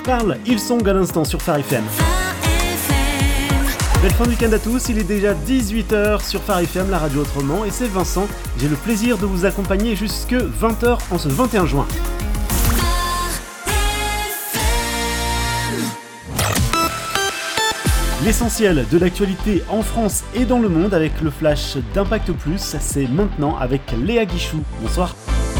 parle Hillsong à l'instant sur Phare FM. Belle fin de week-end à tous, il est déjà 18h sur Phare FM, la radio autrement, et c'est Vincent. J'ai le plaisir de vous accompagner jusque 20h en ce 21 juin. L'essentiel de l'actualité en France et dans le monde avec le flash d'Impact Plus, c'est maintenant avec Léa Guichou. Bonsoir.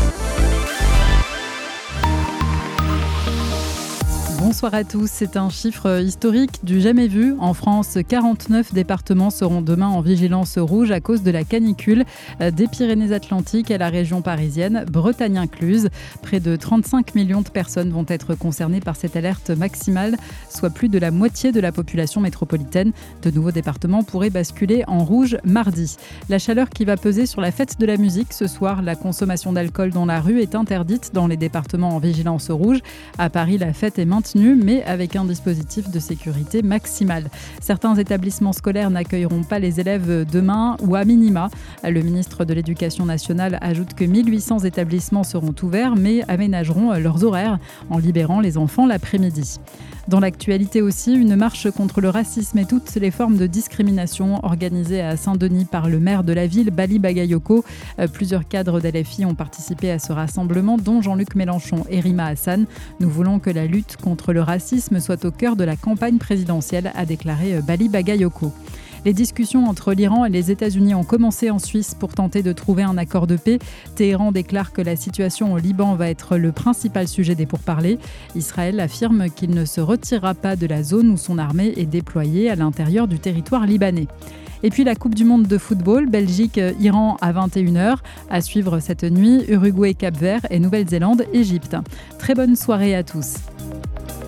Bonsoir à tous, c'est un chiffre historique du jamais vu. En France, 49 départements seront demain en vigilance rouge à cause de la canicule des Pyrénées-Atlantiques à la région parisienne, Bretagne incluse. Près de 35 millions de personnes vont être concernées par cette alerte maximale, soit plus de la moitié de la population métropolitaine. De nouveaux départements pourraient basculer en rouge mardi. La chaleur qui va peser sur la fête de la musique ce soir, la consommation d'alcool dans la rue est interdite dans les départements en vigilance rouge. À Paris, la fête est maintenue, mais avec un dispositif de sécurité maximal. Certains établissements scolaires n'accueilleront pas les élèves demain ou à minima. Le ministre de l'Éducation nationale ajoute que 1800 établissements seront ouverts, mais aménageront leurs horaires en libérant les enfants l'après-midi. Dans l'actualité aussi, une marche contre le racisme et toutes les formes de discrimination organisée à Saint-Denis par le maire de la ville, Bali Bagayoko. Plusieurs cadres d'LFI ont participé à ce rassemblement, dont Jean-Luc Mélenchon et Rima Hassan. Nous voulons que la lutte contre le racisme soit au cœur de la campagne présidentielle, a déclaré Bali Bagayoko. Les discussions entre l'Iran et les États-Unis ont commencé en Suisse pour tenter de trouver un accord de paix. Téhéran déclare que la situation au Liban va être le principal sujet des pourparlers. Israël affirme qu'il ne se retirera pas de la zone où son armée est déployée à l'intérieur du territoire libanais. Et puis la Coupe du Monde de football, Belgique-Iran à 21h. À suivre cette nuit, Uruguay-Cap-Vert et Nouvelle-Zélande-Égypte. Très bonne soirée à tous.